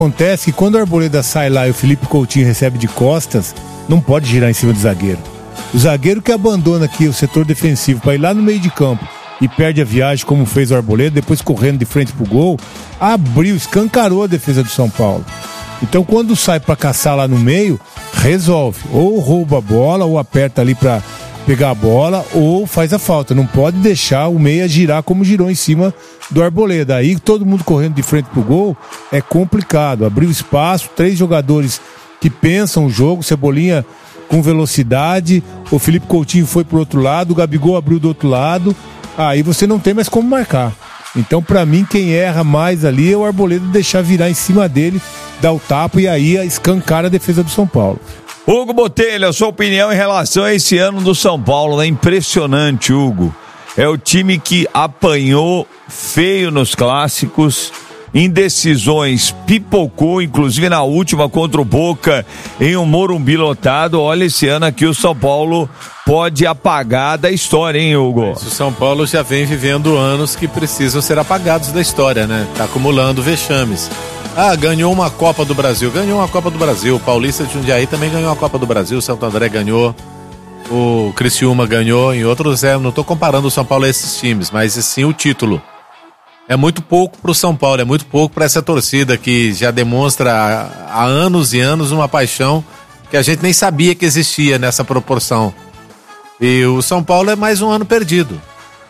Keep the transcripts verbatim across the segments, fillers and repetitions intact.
Acontece que quando o Arboleda sai lá e o Felipe Coutinho recebe de costas, não pode girar em cima do zagueiro. O zagueiro que abandona aqui o setor defensivo para ir lá no meio de campo e perde a viagem, como fez o Arboleda, depois correndo de frente pro gol, abriu, escancarou a defesa do São Paulo. Então quando sai para caçar lá no meio, resolve. Ou rouba a bola, ou aperta ali para pegar a bola, ou faz a falta. Não pode deixar o meia girar como girou em cima do Arboleda. Aí todo mundo correndo de frente pro gol é complicado. Abriu espaço, três jogadores que pensam o jogo, Cebolinha com velocidade, o Felipe Coutinho foi pro outro lado, o Gabigol abriu do outro lado, aí você não tem mais como marcar. Então, pra mim, quem erra mais ali é o Arboleda, deixar virar em cima dele, dar o tapa e aí escancar a defesa do São Paulo. Hugo Botelho, a sua opinião em relação a esse ano do São Paulo? É impressionante, Hugo. É o time que apanhou feio nos clássicos, indecisões, pipocou, inclusive na última contra o Boca, em um Morumbi lotado. Olha, esse ano aqui o São Paulo pode apagar da história, hein, Hugo? O São Paulo já vem vivendo anos que precisam ser apagados da história, né? Tá acumulando vexames. Ah, ganhou uma Copa do Brasil, ganhou uma Copa do Brasil, o Paulista de Jundiaí também ganhou uma Copa do Brasil, o Santo André ganhou, o Criciúma ganhou, em outros, é, não tô comparando o São Paulo a esses times, mas sim o título. É muito pouco pro São Paulo, é muito pouco para essa torcida que já demonstra há, há anos e anos uma paixão que a gente nem sabia que existia nessa proporção. E o São Paulo é mais um ano perdido.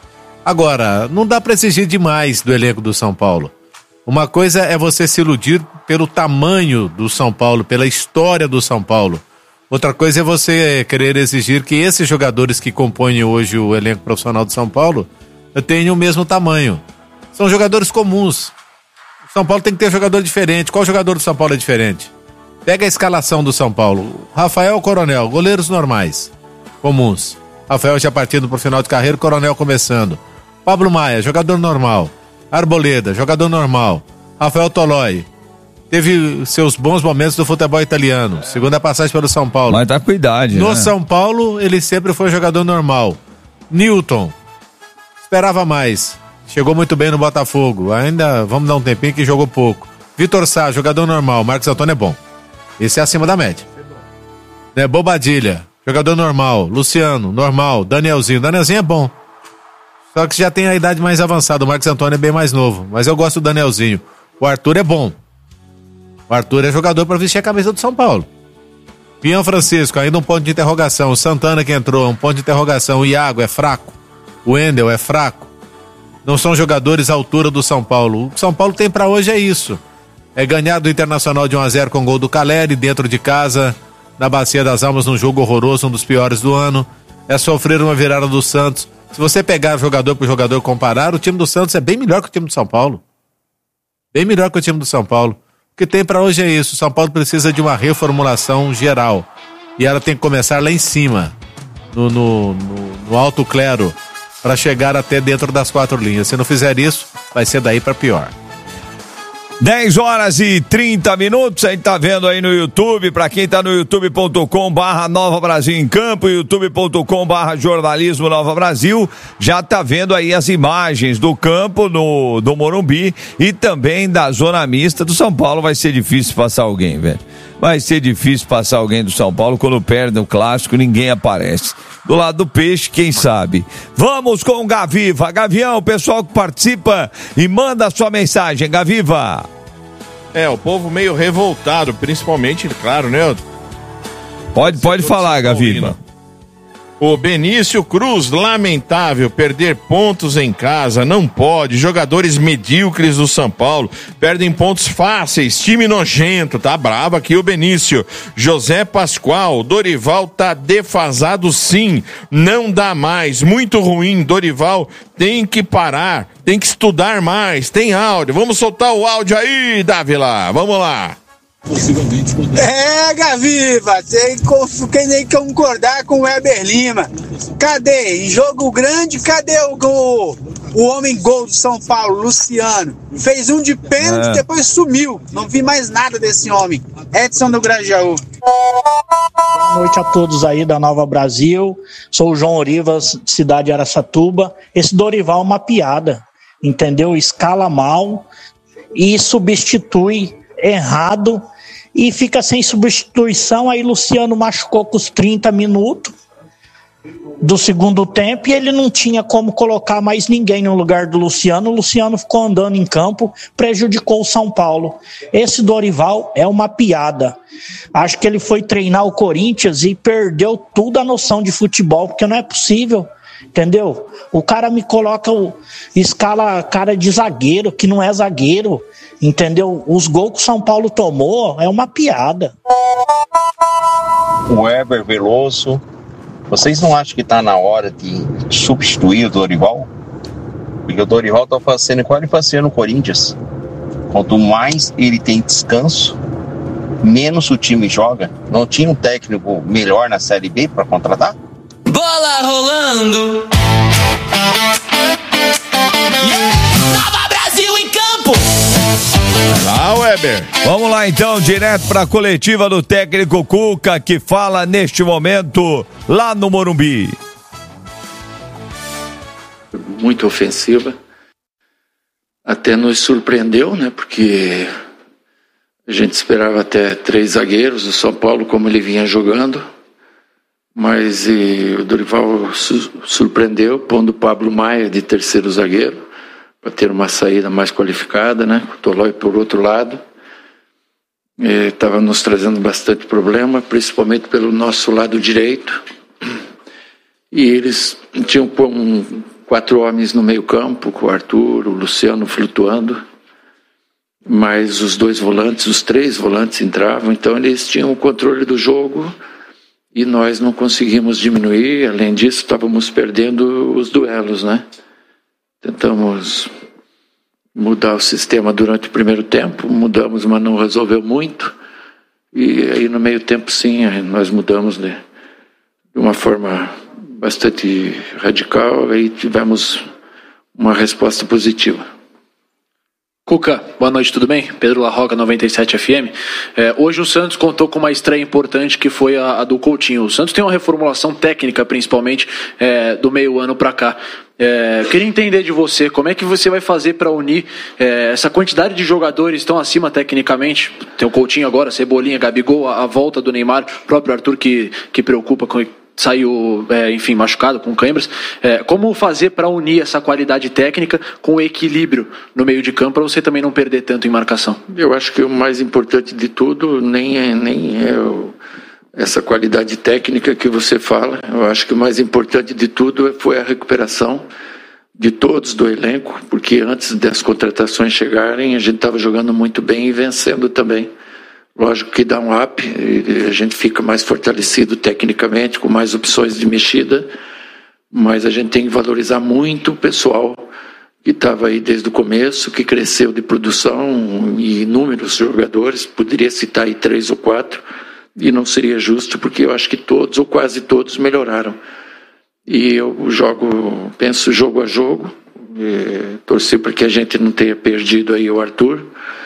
Agora, não dá para exigir demais do elenco do São Paulo. Uma coisa é você se iludir pelo tamanho do São Paulo, pela história do São Paulo. Outra coisa é você querer exigir que esses jogadores que compõem hoje o elenco profissional do São Paulo tenham o mesmo tamanho. São jogadores comuns. O São Paulo tem que ter jogador diferente. Qual jogador do São Paulo é diferente? Pega a escalação do São Paulo. Rafael Coronel, goleiros normais, comuns. Rafael já partindo pro final de carreira, Coronel começando. Pablo Maia, jogador normal. Arboleda, jogador normal. Rafael Tolói, teve seus bons momentos do futebol italiano. Segunda passagem pelo São Paulo. Mas tá com idade, No né? São Paulo, ele sempre foi jogador normal. Newton, esperava mais. Chegou muito bem no Botafogo. Ainda vamos dar um tempinho que jogou pouco. Vitor Sá, jogador normal. Marcos Antônio é bom. Esse é acima da média. É Bobadilha, jogador normal. Luciano, normal. Danielzinho. Danielzinho é bom. Só que já tem a idade mais avançada. O Marcos Antônio é bem mais novo. Mas eu gosto do Danielzinho. O Arthur é bom. O Arthur é jogador para vestir a camisa do São Paulo. Pião Francisco, ainda um ponto de interrogação. O Santana que entrou, um ponto de interrogação. O Iago é fraco. O Wendel é fraco. Não são jogadores à altura do São Paulo. O que São Paulo tem para hoje é isso. É ganhar do Internacional de um a zero com gol do Caleri dentro de casa, na Bacia das Almas, num jogo horroroso, um dos piores do ano. É sofrer uma virada do Santos. Se você pegar jogador por jogador e comparar, o time do Santos é bem melhor que o time do São Paulo. Bem melhor que o time do São Paulo. O que tem para hoje é isso. O São Paulo precisa de uma reformulação geral. E ela tem que começar lá em cima, no, no, no, no alto clero, para chegar até dentro das quatro linhas. Se não fizer isso, vai ser daí para pior. dez horas e trinta minutos, a gente tá vendo aí no YouTube, pra quem tá no youtube ponto com barra Nova Brasil em Campo, youtube ponto com barra Jornalismo Nova Brasil, já tá vendo aí as imagens do campo no, do Morumbi e também da zona mista do São Paulo. Vai ser difícil passar alguém, velho. Vai ser difícil passar alguém do São Paulo. Quando perde o clássico, ninguém aparece. Do lado do Peixe, quem sabe? Vamos com o Gaviva. Gavião, o pessoal que participa e manda a sua mensagem. Gaviva. É, o povo meio revoltado, principalmente, claro, né? Pode, pode falar, Gaviva. O Benício Cruz, lamentável, perder pontos em casa, não pode. Jogadores medíocres do São Paulo perdem pontos fáceis, time nojento, tá bravo aqui o Benício. José Pascoal, Dorival tá defasado sim, não dá mais, muito ruim, Dorival tem que parar, tem que estudar mais, tem áudio, vamos soltar o áudio aí, Dávila, vamos lá. Possivelmente poder. É, Gaviva, tem que nem concordar com o Weber Lima. Cadê? Em jogo grande, cadê o gol? O homem gol do São Paulo, Luciano. Fez um de pênalti, é. Depois sumiu. Não vi mais nada desse homem. Edson do Grajaú. Boa noite a todos aí da Nova Brasil. Sou o João Orivas, cidade de Araçatuba. Esse Dorival é uma piada, entendeu? Escala mal e substitui errado e fica sem substituição. Aí Luciano machucou com os trinta minutos do segundo tempo e ele não tinha como colocar mais ninguém no lugar do Luciano. O Luciano ficou andando em campo, prejudicou o São Paulo. Esse Dorival é uma piada. Acho que ele foi treinar o Corinthians e perdeu tudo a noção de futebol, porque não é possível, entendeu? O cara me coloca, o, escala cara de zagueiro, que não é zagueiro, entendeu? Os gols que o São Paulo tomou é uma piada. O Weber Veloso, vocês não acham que está na hora de substituir o Dorival? Porque o Dorival está fazendo igual ele fazia no Corinthians. Quanto mais ele tem descanso, menos o time joga. Não tinha um técnico melhor na Série B para contratar? Bola rolando. Nova Brasil em campo. Ah, Weber. Vamos lá então, direto para a coletiva do técnico Cuca, que fala neste momento lá no Morumbi. Muito ofensiva. Até nos surpreendeu, né? Porque a gente esperava até três zagueiros do São Paulo, como ele vinha jogando. Mas e, o Dorival su- surpreendeu, pondo o Pablo Maia de terceiro zagueiro, para ter uma saída mais qualificada, né? O Tolói por outro lado. Estava nos trazendo bastante problema, principalmente pelo nosso lado direito. E eles tinham um, quatro homens no meio campo, com o Arthur, o Luciano flutuando. Mas os dois volantes, os três volantes entravam, então eles tinham o controle do jogo e nós não conseguimos diminuir. Além disso, estávamos perdendo os duelos, né? Tentamos mudar o sistema durante o primeiro tempo, mudamos, mas não resolveu muito. E aí no meio tempo, sim, nós mudamos, né, de uma forma bastante radical e tivemos uma resposta positiva. Cuca, boa noite, tudo bem? Pedro Larroca, noventa e sete F M. É, hoje o Santos contou com uma estreia importante que foi a, a do Coutinho. O Santos tem uma reformulação técnica, principalmente, é, do meio ano para cá. É, queria entender de você, como é que você vai fazer para unir é, essa quantidade de jogadores tão acima tecnicamente? Tem o Coutinho agora, Cebolinha, Gabigol, a, a volta do Neymar, o próprio Arthur que, que preocupa com... saiu, é, enfim, machucado com câimbras. É, como fazer para unir essa qualidade técnica com o equilíbrio no meio de campo para você também não perder tanto em marcação? Eu acho que o mais importante de tudo nem é, nem é o, essa qualidade técnica que você fala. Eu acho que o mais importante de tudo foi a recuperação de todos do elenco, porque antes das contratações chegarem a gente estava jogando muito bem e vencendo também. Lógico que dá um up, a gente fica mais fortalecido tecnicamente, com mais opções de mexida, mas a gente tem que valorizar muito o pessoal que estava aí desde o começo, que cresceu de produção, e inúmeros jogadores, poderia citar aí três ou quatro, e não seria justo, porque eu acho que todos, ou quase todos, melhoraram. E eu jogo, penso jogo a jogo, e torcer para que a gente não tenha perdido aí o Arthur.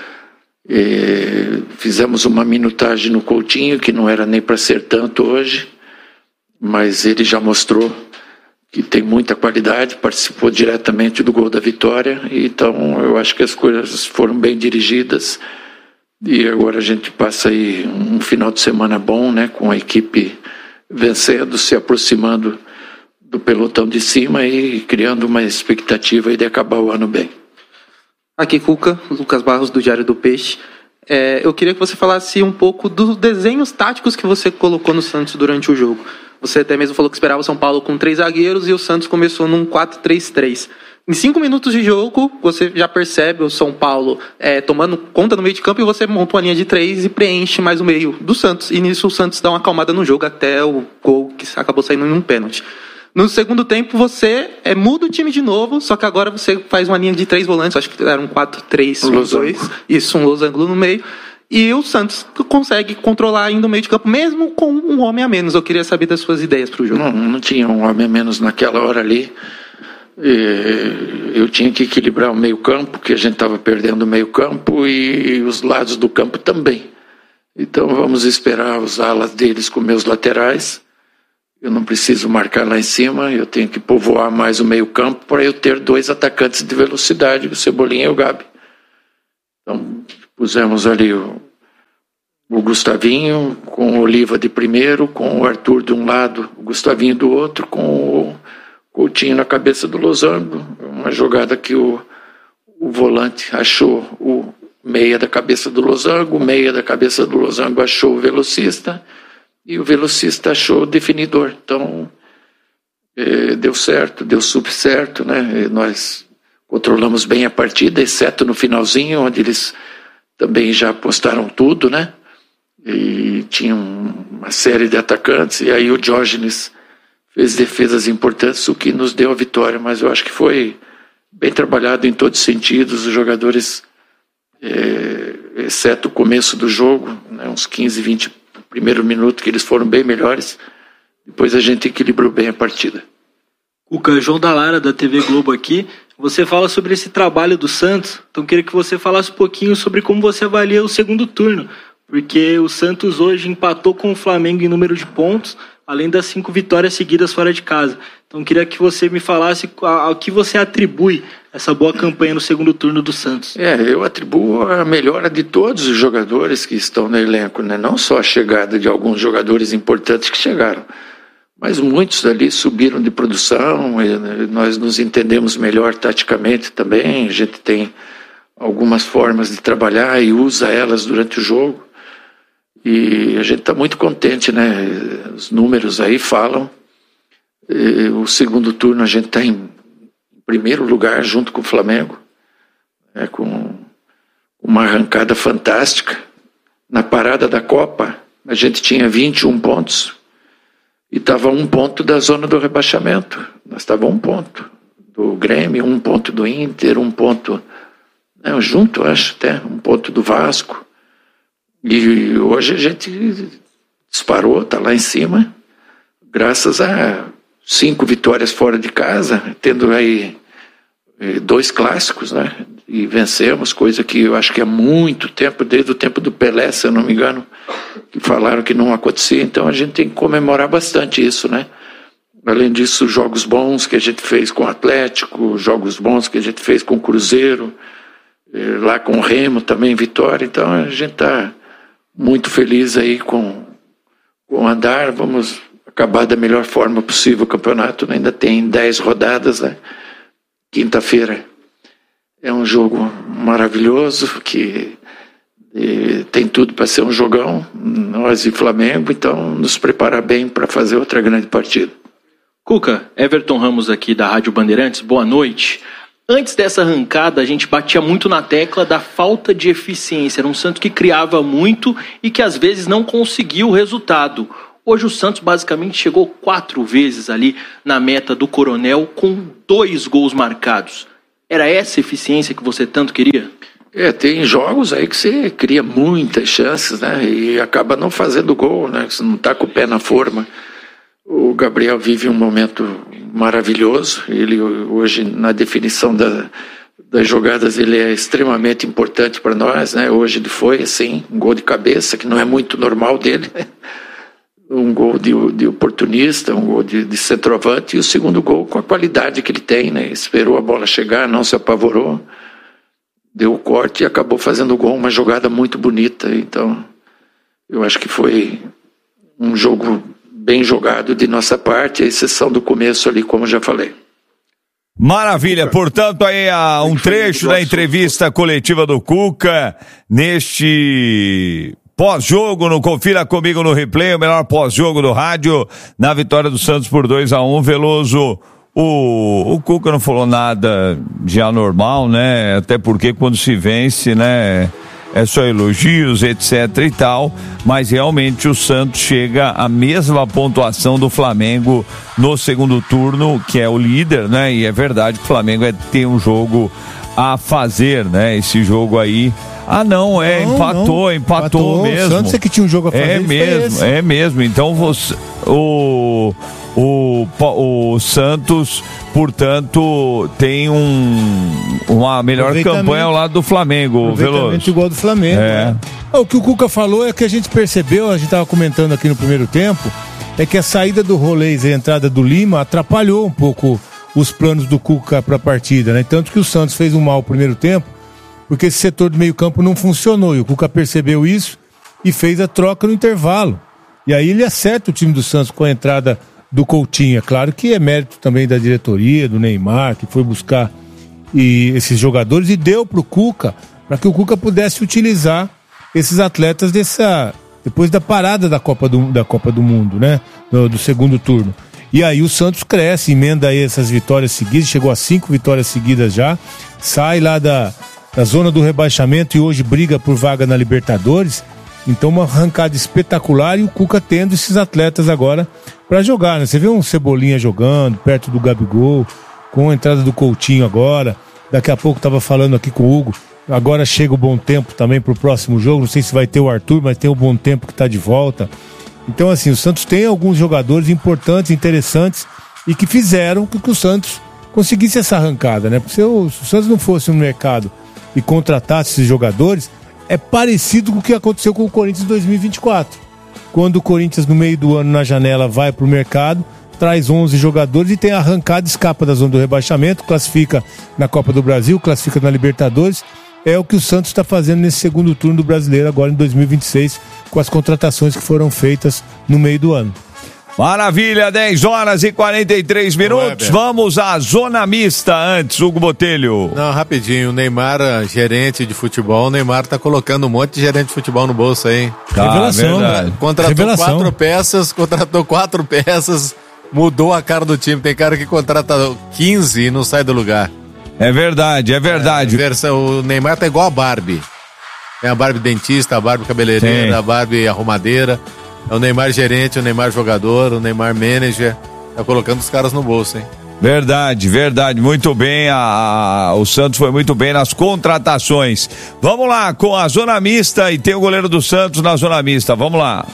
E fizemos uma minutagem no Coutinho, que não era nem para ser tanto hoje, mas ele já mostrou que tem muita qualidade, participou diretamente do gol da vitória, então eu acho que as coisas foram bem dirigidas e agora a gente passa aí um final de semana bom, né, com a equipe vencendo, se aproximando do pelotão de cima e criando uma expectativa aí de acabar o ano bem. Aqui, Cuca, Lucas Barros, do Diário do Peixe. É, eu queria que você falasse um pouco dos desenhos táticos que você colocou no Santos durante o jogo. Você até mesmo falou que esperava o São Paulo com três zagueiros e o Santos começou num quatro três três. Em cinco minutos de jogo, você já percebe o São Paulo é, tomando conta no meio de campo e você monta uma linha de três e preenche mais o meio do Santos. E nisso o Santos dá uma acalmada no jogo até o gol que acabou saindo em um pênalti. No segundo tempo, você é, muda o time de novo, só que agora você faz uma linha de três volantes, acho que era um quatro três dois, isso, um losango no meio, e o Santos consegue controlar ainda o meio de campo, mesmo com um homem a menos. Eu queria saber das suas ideias para o jogo. Não, não tinha um homem a menos naquela hora ali. Eu tinha que equilibrar o meio campo, que a gente estava perdendo o meio campo, e os lados do campo também. Então vamos esperar os alas deles com meus laterais. Eu não preciso marcar lá em cima, eu tenho que povoar mais o meio campo para eu ter dois atacantes de velocidade, o Cebolinha e o Gabi. Então, pusemos ali o, o Gustavinho com o Oliva de primeiro, com o Arthur de um lado, o Gustavinho do outro, com o Coutinho na cabeça do Losango, uma jogada que o, o volante achou o meia da cabeça do Losango, o meia da cabeça do Losango achou o velocista e o velocista achou o definidor. Então eh, deu certo, deu super certo, né? E nós controlamos bem a partida, exceto no finalzinho, onde eles também já apostaram tudo, né? E tinha uma série de atacantes, e aí o Diógenes fez defesas importantes, o que nos deu a vitória, mas eu acho que foi bem trabalhado em todos os sentidos, os jogadores, é, exceto o começo do jogo, né, uns quinze, vinte primeiros minutos que eles foram bem melhores, depois a gente equilibrou bem a partida. Cuca, João da Lara, da T V Globo aqui, você fala sobre esse trabalho do Santos, então queria que você falasse um pouquinho sobre como você avalia o segundo turno, porque o Santos hoje empatou com o Flamengo em número de pontos, além das cinco vitórias seguidas fora de casa. Então queria que você me falasse ao que você atribui essa boa campanha no segundo turno do Santos. É, eu atribuo a melhora de todos os jogadores que estão no elenco, né? Não só a chegada de alguns jogadores importantes que chegaram, mas muitos ali subiram de produção, e nós nos entendemos melhor taticamente também, a gente tem algumas formas de trabalhar e usa elas durante o jogo. E a gente está muito contente, né? Os números aí falam. E o segundo turno a gente está em primeiro lugar junto com o Flamengo, né? Com uma arrancada fantástica. Na parada da Copa, a gente tinha vinte e um pontos e estava um ponto da zona do rebaixamento. Nós estávamos um ponto do Grêmio, um ponto do Inter, um ponto, né, junto, acho até, um ponto do Vasco. E hoje a gente disparou, está lá em cima, graças a cinco vitórias fora de casa, tendo aí dois clássicos, né? E vencemos, coisa que eu acho que há muito tempo, desde o tempo do Pelé, se eu não me engano, que falaram que não acontecia. Então a gente tem que comemorar bastante isso, né? Além disso, jogos bons que a gente fez com o Atlético, jogos bons que a gente fez com o Cruzeiro, lá com o Remo também, vitória. Então a gente está muito feliz aí com, com o andar. Vamos acabar da melhor forma possível o campeonato. Ainda tem dez rodadas, né? Quinta-feira é um jogo maravilhoso que e, tem tudo para ser um jogão, nós e Flamengo, então nos preparar bem para fazer outra grande partida. Cuca, Everton Ramos aqui da Rádio Bandeirantes, boa noite. Antes dessa arrancada, a gente batia muito na tecla da falta de eficiência. Era um Santos que criava muito e que às vezes não conseguia o resultado. Hoje o Santos basicamente chegou quatro vezes ali na meta do Coronel com dois gols marcados. Era essa eficiência que você tanto queria? É, tem jogos aí que você cria muitas chances, né? E acaba não fazendo gol, né? Você não está com o pé na forma. O Gabriel vive um momento maravilhoso. Ele hoje, na definição da, das jogadas, ele é extremamente importante para nós, né? Hoje ele foi, assim, um gol de cabeça, que não é muito normal dele. Um gol de, de oportunista, um gol de, de centroavante, e o segundo gol com a qualidade que ele tem, né? Esperou a bola chegar, não se apavorou, deu o corte e acabou fazendo o gol, uma jogada muito bonita. Então, eu acho que foi um jogo bem jogado de nossa parte, a exceção do começo ali, como já falei. Maravilha, portanto aí há um trecho da entrevista coletiva do Cuca neste pós-jogo, no Confira Comigo no Replay, o melhor pós-jogo do rádio, na vitória do Santos por dois a um. Veloso, o, o Cuca não falou nada de anormal, né? Até porque quando se vence, né, é só elogios, etc e tal, mas realmente o Santos chega à mesma pontuação do Flamengo no segundo turno, que é o líder, né? E é verdade que o Flamengo é, tem um jogo a fazer, né? Esse jogo aí. Ah, não, é, não, empatou, não. empatou, empatou mesmo. O Santos é que tinha um jogo a fazer. É mesmo, é mesmo. Então você, o, o, o Santos, portanto, tem um, uma melhor campanha ao lado do Flamengo, Veloso. Igual do Flamengo. É. Né? O que o Cuca falou é que a gente percebeu, a gente estava comentando aqui no primeiro tempo, é que a saída do Rolês e a entrada do Lima atrapalhou um pouco os planos do Cuca para a partida, né? Tanto que o Santos fez um mau primeiro tempo, porque esse setor do meio campo não funcionou, e o Cuca percebeu isso e fez a troca no intervalo. E aí ele acerta o time do Santos com a entrada do Coutinho. É claro que é mérito também da diretoria, do Neymar, que foi buscar e, esses jogadores e deu pro Cuca, para que o Cuca pudesse utilizar esses atletas dessa, depois da parada da Copa do, da Copa do Mundo, né? Do, do segundo turno. E aí o Santos cresce, emenda aí essas vitórias seguidas, chegou a cinco vitórias seguidas já, sai lá da, da zona do rebaixamento e hoje briga por vaga na Libertadores. Então uma arrancada espetacular e o Cuca tendo esses atletas agora para jogar, né? Você vê um Cebolinha jogando perto do Gabigol, com a entrada do Coutinho agora, daqui a pouco tava falando aqui com o Hugo, agora chega o Bom Tempo também pro próximo jogo, não sei se vai ter o Arthur, mas tem o Bom Tempo que tá de volta. Então assim, o Santos tem alguns jogadores importantes, interessantes e que fizeram com que o Santos conseguisse essa arrancada, né? Porque se o, se o Santos não fosse no mercado e contratasse esses jogadores, é parecido com o que aconteceu com o Corinthians em dois mil e vinte e quatro. Quando o Corinthians, no meio do ano, na janela, vai para o mercado, traz onze jogadores e tem a arrancada, escapa da zona do rebaixamento, classifica na Copa do Brasil, classifica na Libertadores. É o que o Santos está fazendo nesse segundo turno do Brasileiro, agora em dois mil e vinte e seis, com as contratações que foram feitas no meio do ano. Maravilha, dez horas e quarenta e três minutos. Vamos à zona mista antes, Hugo Botelho. Não, rapidinho, o Neymar, gerente de futebol, o Neymar tá colocando um monte de gerente de futebol no bolso aí. Tá, revelação, verdade. Contratou Revelação. quatro peças, contratou quatro peças, mudou a cara do time. Tem cara que contrata quinze e não sai do lugar. É verdade, é verdade. É, versão, o Neymar tá igual a Barbie. Tem a Barbie dentista, a Barbie cabeleireira, Sim. a Barbie arrumadeira. É o Neymar gerente, o Neymar jogador, o Neymar manager. Tá colocando os caras no bolso, hein? Verdade, verdade. Muito bem. A, a, o Santos foi muito bem nas contratações. Vamos lá com a zona mista e tem o goleiro do Santos na zona mista. Vamos lá.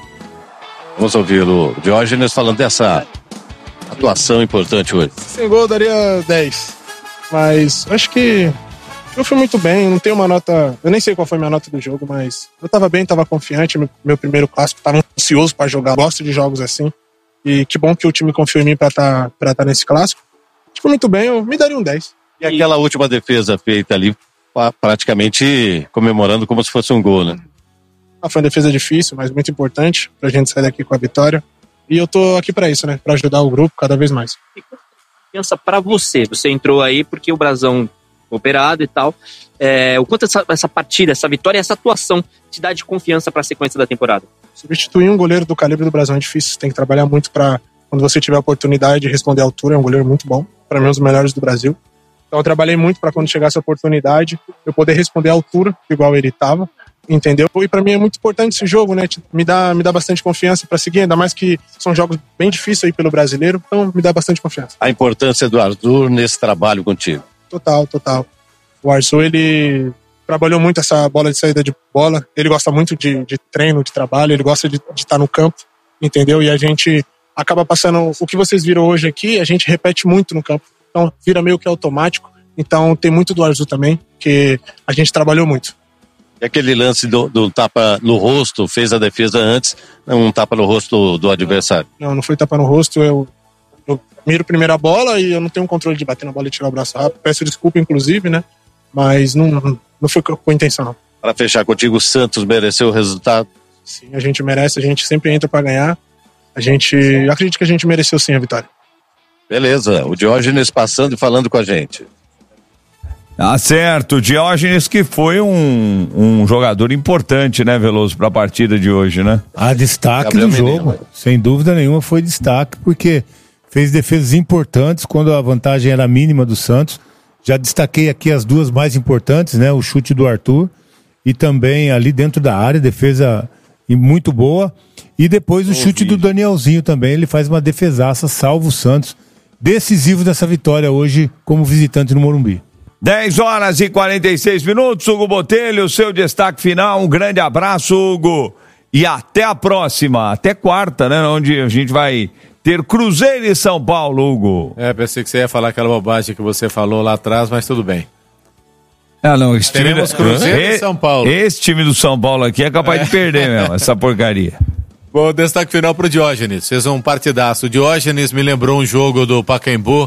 Vamos ouvir o Diógenes falando dessa atuação importante hoje. Sem gol eu daria dez. Mas acho que eu fui muito bem, não tenho uma nota. Eu nem sei qual foi a minha nota do jogo, mas eu tava bem, tava confiante. Meu, meu primeiro clássico, tava ansioso pra jogar. Gosto de jogos assim. E que bom que o time confiou em mim pra estar pra tá nesse clássico. Fui muito bem, eu me daria um dez. E aquela última defesa feita ali, praticamente comemorando como se fosse um gol, né? Ah, foi uma defesa difícil, mas muito importante pra gente sair daqui com a vitória. E eu tô aqui pra isso, né? Pra ajudar o grupo cada vez mais. Pensa pra você, você entrou aí porque o Brasão operado e tal, é, o quanto essa, essa partida, essa vitória, essa atuação te dá de confiança para a sequência da temporada? Substituir um goleiro do calibre do Brasão é difícil, você tem que trabalhar muito para quando você tiver a oportunidade de responder à altura. É um goleiro muito bom, para mim um dos melhores do Brasil, então eu trabalhei muito para quando chegasse a oportunidade eu poder responder à altura igual ele estava, entendeu? E para mim é muito importante esse jogo, né? Me dá, me dá bastante confiança para seguir, ainda mais que são jogos bem difíceis aí pelo brasileiro, então me dá bastante confiança. A importância do Arthur nesse trabalho contigo. Total, total. O Arthur, ele trabalhou muito essa bola de saída de bola, ele gosta muito de, de treino, de trabalho, ele gosta de, de estar no campo, entendeu? E a gente acaba passando, o que vocês viram hoje aqui, a gente repete muito no campo, então vira meio que automático, então tem muito do Arthur também, que a gente trabalhou muito. E aquele lance do, do tapa no rosto, fez a defesa antes, um tapa no rosto do adversário? Não, não foi tapa no rosto, eu, eu miro primeiro a bola e eu não tenho controle de bater na bola e tirar o braço rápido, peço desculpa inclusive, né? Mas não, não foi com intenção, não. Para fechar contigo, o Santos mereceu o resultado? Sim, a gente merece, a gente sempre entra para ganhar. A gente, acredito que a gente mereceu sim a vitória. Beleza, o Diógenes passando e falando com a gente. Tá certo, Diógenes que foi um, um jogador importante, né, Veloso, para a partida de hoje, né? A destaque do jogo, sem dúvida nenhuma foi destaque, porque fez defesas importantes quando a vantagem era mínima do Santos. Já destaquei aqui as duas mais importantes, né? O chute do Arthur e também ali dentro da área, defesa muito boa. E depois o chute do Danielzinho também, ele faz uma defesaça, salva o Santos. Decisivo dessa vitória hoje como visitante no Morumbi. dez horas e quarenta e seis minutos, Hugo Botelho, seu destaque final. Um grande abraço, Hugo. E até a próxima, até quarta, né? Onde a gente vai ter Cruzeiro e São Paulo, Hugo. É, pensei que você ia falar aquela bobagem que você falou lá atrás, mas tudo bem. Ah, não, esse Teremos time... Cruzeiro e São Paulo. Esse time do São Paulo aqui é capaz é. de perder mesmo, essa porcaria. Bom, destaque final pro Diógenes, fez um partidaço. O Diógenes me lembrou um jogo do Pacaembu,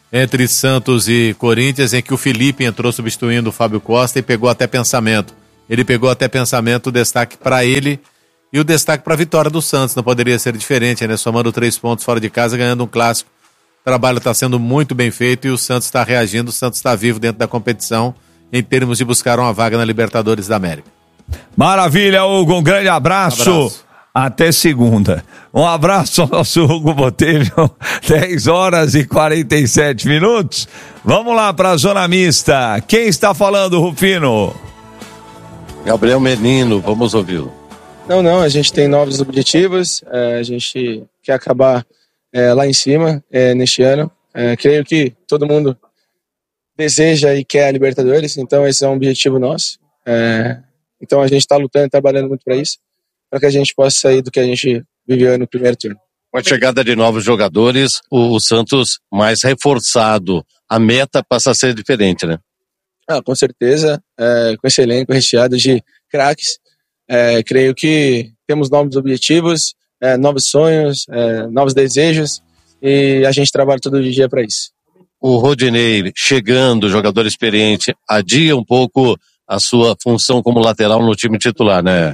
entre Santos e Corinthians, em que o Felipe entrou substituindo o Fábio Costa e pegou até pensamento. Ele pegou até pensamento, o destaque para ele e o destaque para a vitória do Santos. Não poderia ser diferente, né? Somando três pontos fora de casa, ganhando um clássico. O trabalho está sendo muito bem feito e o Santos está reagindo, o Santos está vivo dentro da competição em termos de buscar uma vaga na Libertadores da América. Maravilha, Hugo, um grande abraço. abraço. Até segunda. Um abraço ao nosso Hugo Botelho, dez horas e quarenta e sete minutos. Vamos lá para a zona mista. Quem está falando, Rufino? Gabriel Menino, vamos ouvi-lo. Não, não, a gente tem novos objetivos, é, a gente quer acabar é, lá em cima é, neste ano. É, creio que todo mundo deseja e quer a Libertadores, então esse é um objetivo nosso. É, então a gente está lutando e trabalhando muito para isso, para que a gente possa sair do que a gente viveu no primeiro turno. Com a chegada de novos jogadores, o, o Santos mais reforçado, a meta passa a ser diferente, né? Ah, com certeza, é, com esse elenco recheado de craques, é, creio que temos novos objetivos, é, novos sonhos, é, novos desejos, e a gente trabalha todo dia para isso. O Rodinei chegando, jogador experiente, adia um pouco a sua função como lateral no time titular, né?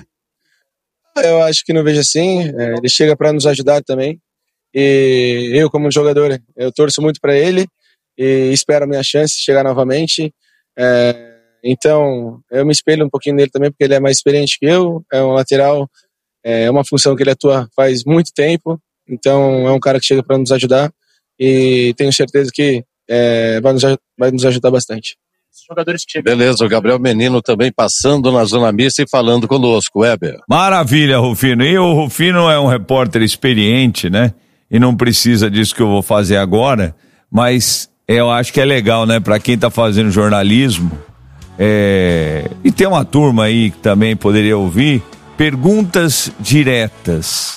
Eu acho que não vejo assim, é, ele chega para nos ajudar também, e eu como jogador, eu torço muito para ele e espero a minha chance de chegar novamente, é, então eu me espelho um pouquinho nele também, porque ele é mais experiente que eu, é um lateral, é uma função que ele atua faz muito tempo, então é um cara que chega para nos ajudar e tenho certeza que é, vai, nos, vai nos ajudar bastante. Jogadores que Beleza, o Gabriel Menino também passando na zona mista e falando conosco, Weber. Maravilha, Rufino. E o Rufino é um repórter experiente, né? E não precisa disso que eu vou fazer agora, mas eu acho que é legal, né? Pra quem tá fazendo jornalismo, é... e tem uma turma aí que também poderia ouvir, perguntas diretas,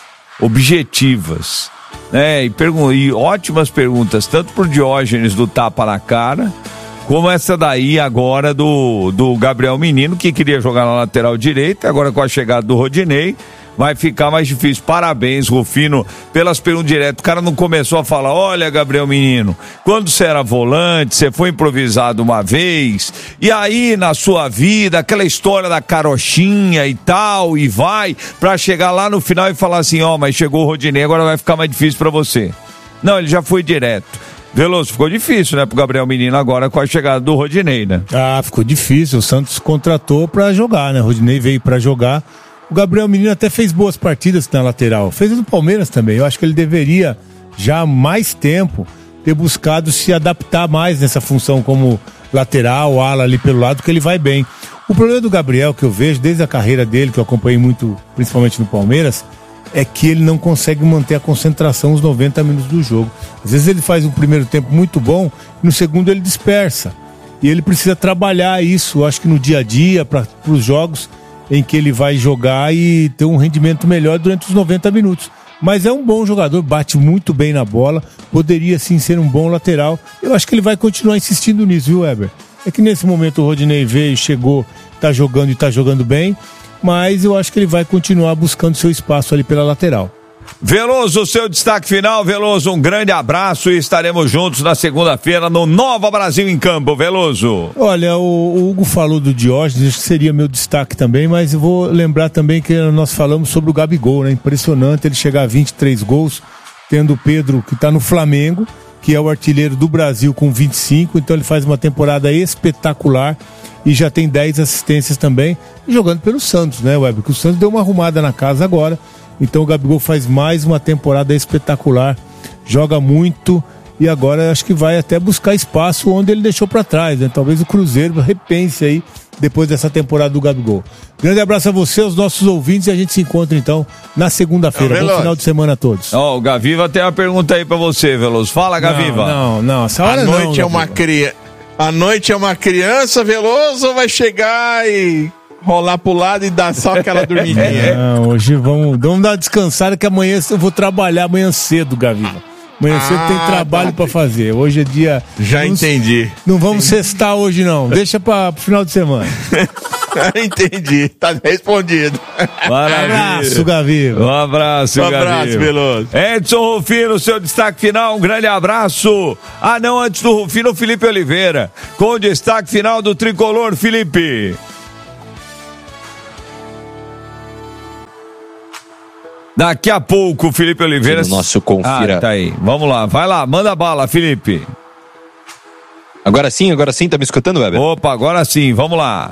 objetivas, né? E, pergun- e ótimas perguntas, tanto pro Diógenes do Tapa na Cara, como essa daí agora do, do Gabriel Menino, que queria jogar na lateral direita, agora com a chegada do Rodinei, vai ficar mais difícil. Parabéns, Rufino, pelas perguntas diretas. O cara não começou a falar, olha, Gabriel Menino, quando você era volante, você foi improvisado uma vez, e aí na sua vida, aquela história da carochinha e tal, e vai, pra chegar lá no final e falar assim, ó, oh, mas chegou o Rodinei, agora vai ficar mais difícil pra você. Não, ele já foi direto. Veloso, ficou difícil, né, pro Gabriel Menino agora com a chegada do Rodinei, né? Ah, ficou difícil, o Santos contratou pra jogar, né, o Rodinei veio pra jogar, o Gabriel Menino até fez boas partidas na lateral, fez no Palmeiras também, eu acho que ele deveria já há mais tempo ter buscado se adaptar mais nessa função como lateral, ala ali pelo lado, que ele vai bem. O problema do Gabriel, que eu vejo desde a carreira dele, que eu acompanhei muito, principalmente no Palmeiras, é que ele não consegue manter a concentração os noventa minutos do jogo. Às vezes ele faz um primeiro tempo muito bom, e no segundo ele dispersa. E ele precisa trabalhar isso, acho que no dia a dia, para os jogos em que ele vai jogar e ter um rendimento melhor durante os noventa minutos. Mas é um bom jogador, bate muito bem na bola, poderia sim ser um bom lateral. Eu acho que ele vai continuar insistindo nisso, viu, Weber? É que nesse momento o Rodinei veio, chegou, tá jogando e tá jogando bem, mas eu acho que ele vai continuar buscando seu espaço ali pela lateral. Veloso, seu destaque final. Veloso, um grande abraço e estaremos juntos na segunda-feira no Nova Brasil em Campo. Veloso. Olha, o, o Hugo falou do Diógenes, acho que seria meu destaque também, mas eu vou lembrar também que nós falamos sobre o Gabigol, né? Impressionante ele chegar a vinte e três gols, tendo o Pedro, que está no Flamengo, que é o artilheiro do Brasil com vinte e cinco, então ele faz uma temporada espetacular e já tem dez assistências também, jogando pelo Santos, né, Weber? Porque o Santos deu uma arrumada na casa agora, então o Gabigol faz mais uma temporada espetacular, joga muito e agora acho que vai até buscar espaço onde ele deixou para trás, né? Talvez o Cruzeiro repense aí depois dessa temporada do Gabigol. Grande abraço a você, aos nossos ouvintes, e a gente se encontra então na segunda-feira. Bom final de semana a todos. Ó, oh, o Gaviva tem uma pergunta aí pra você, Veloso. Fala, Gaviva. Não, não, não. Essa hora a não, noite é Gaviva. uma criança. A noite é uma criança, Veloso, vai chegar e rolar pro lado e dar só aquela dormidinha. Não, hoje vamos, vamos dar uma descansada que amanhã eu vou trabalhar amanhã cedo, Gaviva. Amanhã cedo Ah, tem trabalho tá. pra fazer. Hoje é dia... Já não, entendi. Não vamos sextar hoje, não. Deixa pra, pro final de semana. Entendi, tá respondido. Maravilha. Abraço, Gaviva. Um abraço, Um abraço, Gaviva. Veloso. Edson Rufino, seu destaque final, um grande abraço. Ah, não, antes do Rufino, Felipe Oliveira. Com o destaque final do Tricolor, Felipe. Daqui a pouco, Felipe Oliveira. No nosso Confira. Ah, tá aí. Vamos lá, vai lá, manda bala, Felipe. Agora sim, agora sim, tá me escutando, Weber? Opa, agora sim, vamos lá.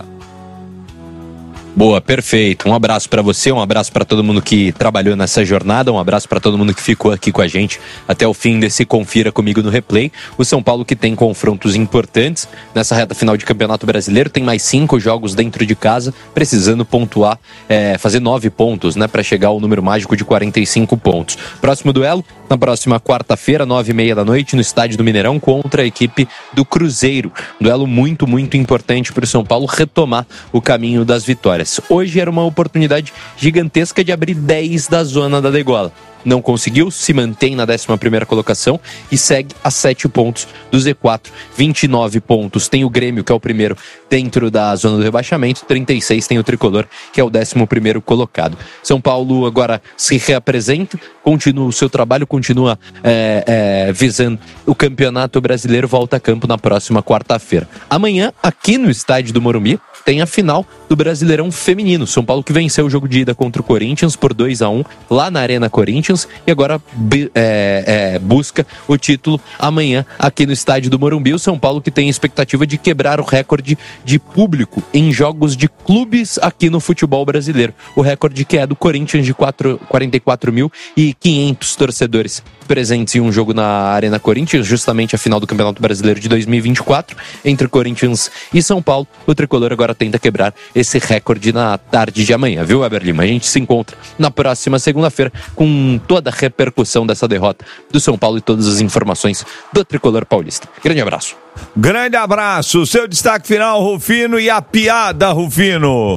Boa, perfeito. Um abraço pra você, um abraço pra todo mundo que trabalhou nessa jornada, um abraço pra todo mundo que ficou aqui com a gente até o fim desse Confira Comigo no Replay. O São Paulo que tem confrontos importantes nessa reta final de Campeonato Brasileiro, tem mais cinco jogos dentro de casa, precisando pontuar, é, fazer nove pontos, né, pra chegar ao número mágico de quarenta e cinco pontos. Próximo duelo, na próxima quarta-feira, nove e meia da noite, no estádio do Mineirão, contra a equipe do Cruzeiro. Um duelo muito, muito importante para o São Paulo retomar o caminho das vitórias. Hoje era uma oportunidade gigantesca de abrir dez da zona da degola. Não conseguiu, se mantém na décima primeira colocação e segue a sete pontos do Z quatro. vinte e nove pontos tem o Grêmio, que é o primeiro dentro da zona do rebaixamento. trinta e seis tem o Tricolor, que é o décimo primeiro colocado. São Paulo agora se reapresenta, continua o seu trabalho, continua é, é, visando o Campeonato Brasileiro, volta a campo na próxima quarta-feira. Amanhã, aqui no estádio do Morumbi, tem a final do Brasileirão Feminino. São Paulo que venceu o jogo de ida contra o Corinthians por dois a um lá na Arena Corinthians e agora é, é, busca o título amanhã aqui no estádio do Morumbi. O São Paulo que tem a expectativa de quebrar o recorde de público em jogos de clubes aqui no futebol brasileiro. O recorde que é do Corinthians de quarenta e quatro mil e quinhentos torcedores presentes em um jogo na Arena Corinthians, justamente a final do Campeonato Brasileiro de dois mil e vinte e quatro, entre Corinthians e São Paulo. O Tricolor agora tenta quebrar esse recorde na tarde de amanhã, viu, Weber Lima? A gente se encontra na próxima segunda-feira com toda a repercussão dessa derrota do São Paulo e todas as informações do Tricolor paulista. Grande abraço. Grande abraço. Seu destaque final, Rufino, e a piada, Rufino.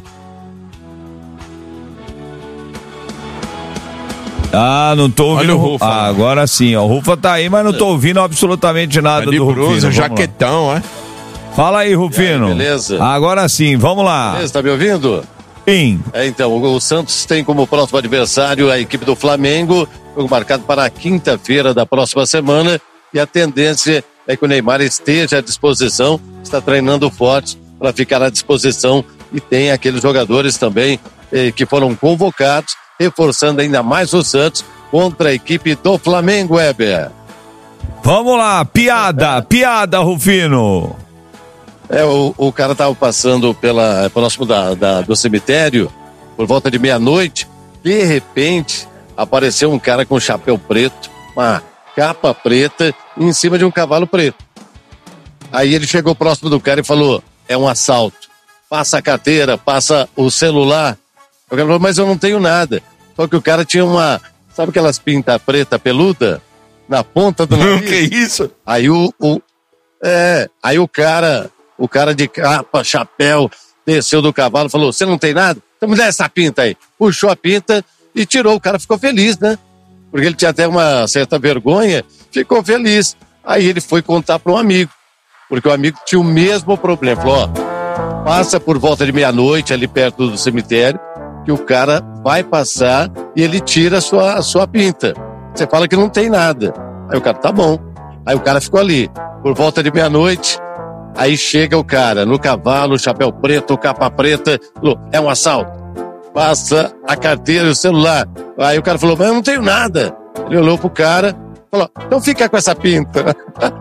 Ah, não tô ouvindo. Olha o Rufa. Ah, agora sim, ó. O Rufa tá aí, mas não tô ouvindo absolutamente nada Ali do Bruno, Rufino. jaquetão, é? Fala aí, Rufino. E aí, beleza? Agora sim, vamos lá. Beleza, tá me ouvindo? Sim. É, então, o Santos tem como próximo adversário a equipe do Flamengo, jogo marcado para a quinta-feira da próxima semana, e a tendência é que o Neymar esteja à disposição, está treinando forte para ficar à disposição, e tem aqueles jogadores também eh, que foram convocados, reforçando ainda mais o Santos contra a equipe do Flamengo, Weber. Vamos lá, piada, piada, Rufino. É, o, o cara tava passando pela, próximo da, da, do cemitério, por volta de meia-noite, de repente apareceu um cara com chapéu preto, uma capa preta, em cima de um cavalo preto. Aí ele chegou próximo do cara e falou, é um assalto, passa a carteira, passa o celular. O cara falou, mas eu não tenho nada. Só que o cara tinha uma, sabe aquelas pintas preta peluda? Na ponta do nariz. Que isso? Aí o, o, é, aí o cara... O cara de capa, chapéu, desceu do cavalo e falou, você não tem nada? Então me dá essa pinta aí. Puxou a pinta e tirou. O cara ficou feliz, né? Porque ele tinha até uma certa vergonha, ficou feliz. Aí ele foi contar para um amigo, porque o amigo tinha o mesmo problema. Falou, ó, passa por volta de meia-noite ali perto do cemitério, que o cara vai passar e ele tira a sua, a sua pinta. Você fala que não tem nada. Aí o cara, tá bom. Aí o cara ficou ali, por volta de meia-noite. Aí chega o cara no cavalo, chapéu preto, capa preta, falou, é um assalto. Passa a carteira e o celular. Aí o cara falou, mas eu não tenho nada. Ele olhou pro cara, falou, então fica com essa pinta.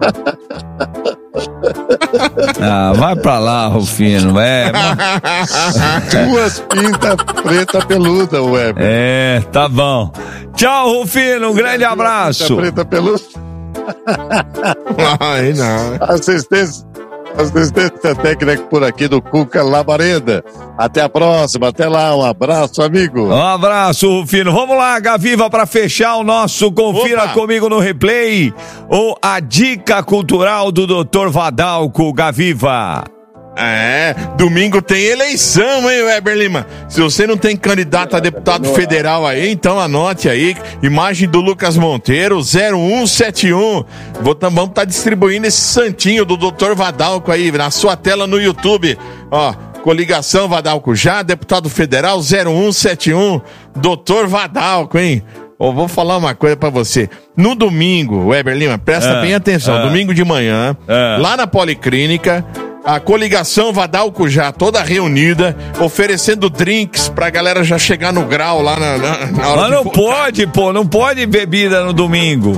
Ah, vai pra lá, Rufino. É, duas pintas preta peluda, Weber. É, tá bom. Tchau, Rufino, um grande abraço. Pinta preta peluda. Ai, não. Assistência. Assistência técnica por aqui do Cuca Labareda. Até a próxima, até lá, um abraço, amigo. Um abraço, Rufino. Vamos lá, Gaviva, para fechar o nosso Confira Opa. Comigo no Replay, ou a dica cultural do doutor Vadalco, Gaviva. É, domingo tem eleição, hein, Weber Lima? Se você não tem candidato a deputado federal aí, então anote aí, imagem do Lucas Monteiro, zero um sete um. Vou, vamos estar tá distribuindo esse santinho do doutor Vadalco aí, na sua tela no YouTube. Ó, coligação Vadalco já, deputado federal, zero um sete um, doutor Vadalco, hein? Eu vou falar uma coisa pra você. No domingo, Weber Lima, presta Ah, bem atenção, ah. domingo de manhã, Ah. lá na Policlínica, a coligação Vadalco já toda reunida, oferecendo drinks pra galera já chegar no grau lá na, na, na hora Mas de não votar. pode, pô, não pode bebida no domingo.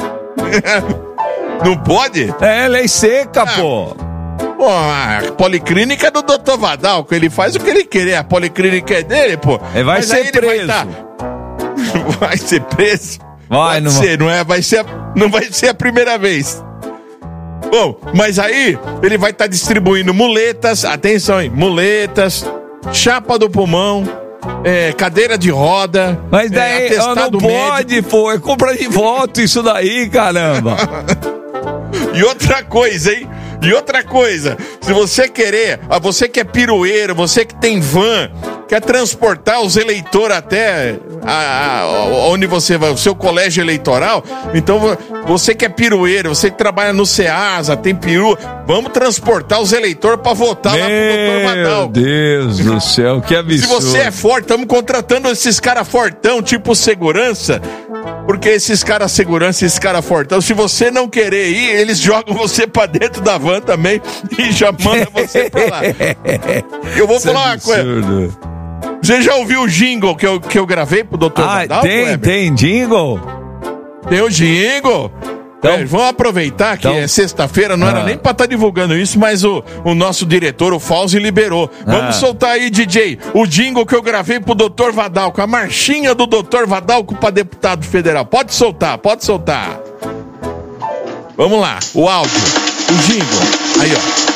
Não pode? É, lei seca, pô. Pô, a Policlínica é do doutor Vadalco, ele faz o que ele quer, a Policlínica é dele, pô. Ele vai Mas ser aí ele preso. Vai, tá... vai ser preso? Vai, Pode não ser, não é? Vai ser a... Não vai ser a primeira vez. Bom, mas aí ele vai estar tá distribuindo muletas, atenção, hein, muletas, chapa do pulmão, é, cadeira de roda. Mas daí, é, ó, não atestado pode, médico. pô, é compra de voto isso daí, caramba. E outra coisa, hein? E outra coisa, se você querer, ah, você que é pirueiro, você que tem van, quer transportar os eleitores até a, a, onde você vai, o seu colégio eleitoral, então você que é pirueiro, você que trabalha no Ceasa, tem peru, vamos transportar os eleitores para votar lá pro doutor Meu Vadalco. Deus do céu, que absurdo. Se você é forte, estamos contratando esses caras fortão, tipo segurança, porque esses caras segurança, esses caras fortão, se você não querer ir, eles jogam você pra dentro da van também e já manda você pra lá. Eu vou Isso é falar uma coisa. absurdo. Você já ouviu o jingle que eu, que eu gravei pro doutor Ah, Vadalco, tem, Weber? tem jingle? Tem o jingle. Então- É, vamos aproveitar que então- é sexta-feira, não Ah. era nem pra estar divulgando isso, mas o, o nosso diretor, o Fauzi, liberou. Vamos Ah. soltar aí, D J, o jingle que eu gravei pro doutor Vadalco, a marchinha do doutor Vadalco pra deputado federal. Pode soltar, pode soltar. Vamos lá, o áudio, o jingle. Aí, ó.